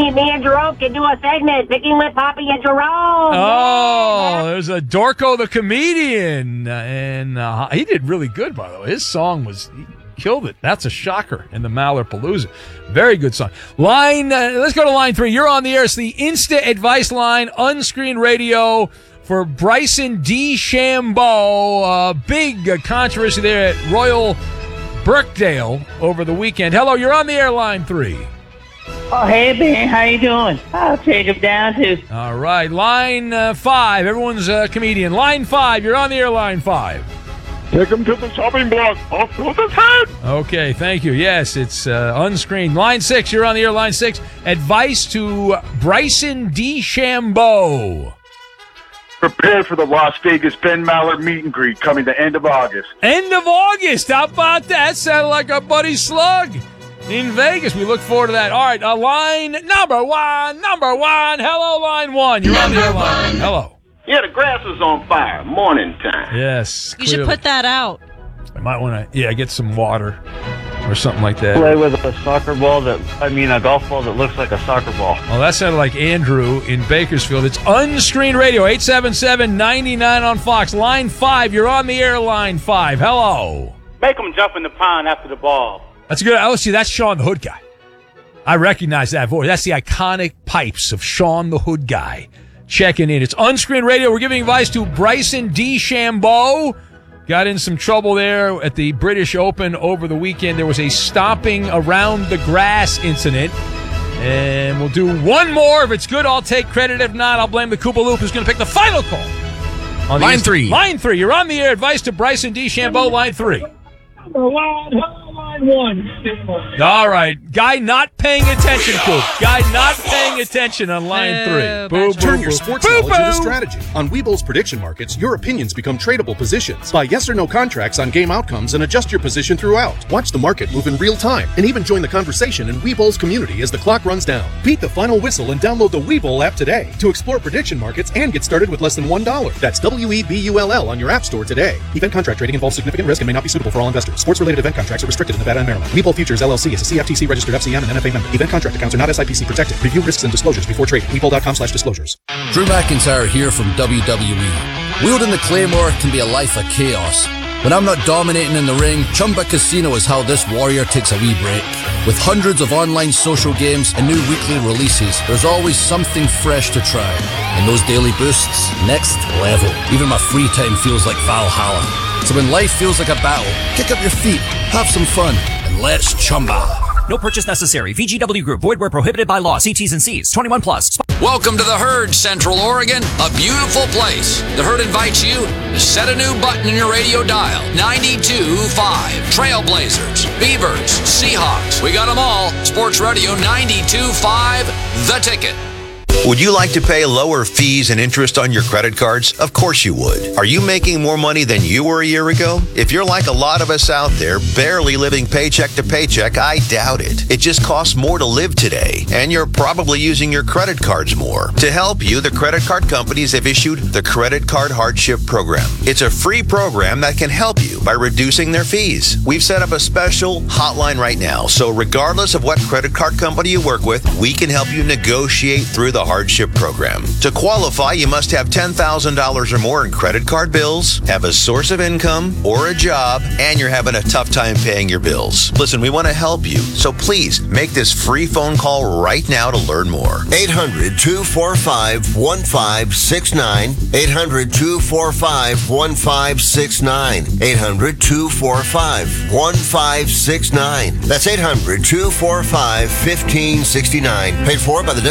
me and Jerome can do a segment, Picking with Poppy and Jerome. Oh, there's a Dorco the comedian, and he did really good, by the way. His song he killed it. That's a shocker in the Mallarpalooza. Very good song. Let's go to line 3. You're on the air. It's the Insta Advice line, unscreened radio for Bryson DeChambeau. Big controversy there at Royal Birkdale over the weekend. Hello, you're on the air, line 3. Oh, hey, Ben, how you doing? I'll take him down to... All right, line 5. Everyone's a comedian. Line 5, you're on the air, line 5. Take him to the chopping block. Off with his head. Okay, thank you. Yes, it's unscreened. Line 6, you're on the air, line 6. Advice to Bryson DeChambeau. Prepare for the Las Vegas Ben Maller meet and greet coming the end of August. End of August. How about that? Sounded like a buddy slug in Vegas. We look forward to that. All right, line number one. Hello, line 1. You're on the air, line 1. Hello. Yeah, the grass is on fire. Morning time. Yes. You should put that out. I might want to, get some water or something like that. Play with a golf ball that looks like a soccer ball. Well, that sounded like Andrew in Bakersfield. It's unscreened radio, 877-99 on Fox. Line 5, you're on the air, line 5. Hello. Make them jump in the pond after the ball. That's good. Oh, see, that's Sean the Hood Guy. I recognize that voice. That's the iconic pipes of Sean the Hood Guy checking in. It's unscreened radio. We're giving advice to Bryson DeChambeau. Got in some trouble there at the British Open over the weekend. There was a stomping around the grass incident. And we'll do one more. If it's good, I'll take credit. If not, I'll blame the Koopa Loop, who's going to pick the final call. Line 3. Line 3. You're on the air. Advice to Bryson DeChambeau, line 3. Line 1. All right. Guy not paying attention, Coop. Guy not paying attention on line 3. Boo, Turn boo, your boo. sports Boo, knowledge into boo. strategy. On Webull's prediction markets, your opinions become tradable positions. Buy yes or no contracts on game outcomes and adjust your position throughout. Watch the market move in real time and even join the conversation in Webull's community as the clock runs down. Beat the final whistle and download the Webull app today to explore prediction markets and get started with less than $1. That's WEBULL on your app store today. Event contract trading involves significant risk and may not be suitable for all investors. Sports-related event contracts are restricted in Nevada and Maryland. Webull Futures LLC is a CFTC registered FCM and NFA member. Event contract accounts are not SIPC protected. Review risks and disclosures before trading. Webull.com/disclosures. Drew McIntyre here from WWE. Wielding the Claymore can be a life of chaos. When I'm not dominating in the ring, Chumba Casino is how this warrior takes a wee break. With hundreds of online social games and new weekly releases, there's always something fresh to try. And those daily boosts, next level. Even my free time feels like Valhalla. So when life feels like a battle, kick up your feet, have some fun, and let's chumba. No purchase necessary. VGW Group. Void where prohibited by law. See T's and C's. 21 plus. Welcome to the Herd, Central Oregon, a beautiful place. The Herd invites you to set a new button in your radio dial. 92.5. Trailblazers, Beavers, Seahawks. We got them all. Sports Radio 92.5. The Ticket. Would you like to pay lower fees and interest on your credit cards? Of course you would. Are you making more money than you were a year ago? If you're like a lot of us out there, barely living paycheck to paycheck, I doubt it. It just costs more to live today, and you're probably using your credit cards more. To help you, the credit card companies have issued the Credit Card Hardship Program. It's a free program that can help you by reducing their fees. We've set up a special hotline right now, so regardless of what credit card company you work with, we can help you negotiate through the hardship program. To qualify, you must have $10,000 or more in credit card bills, have a source of income or a job, and you're having a tough time paying your bills. Listen, we want to help you, so please make this free phone call right now to learn more. 800-245-1569. 800-245-1569. 800-245-1569. That's 800-245-1569. Paid for by the